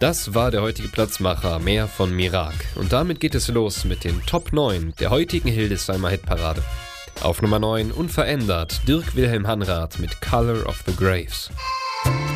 Das war der heutige Platzmacher, mehr von Mirak. Und damit geht es los mit den Top 9 der heutigen Hildesheimer Hitparade. Auf Nummer 9 unverändert Dirk Wilhelm Hanrath mit Color of the Graves.